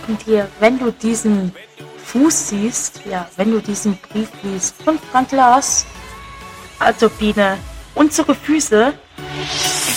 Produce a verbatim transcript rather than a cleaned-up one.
von dir, wenn du diesen Fuß siehst, ja, wenn du diesen Brief liest von Frank Lars. Also Biene, unsere Füße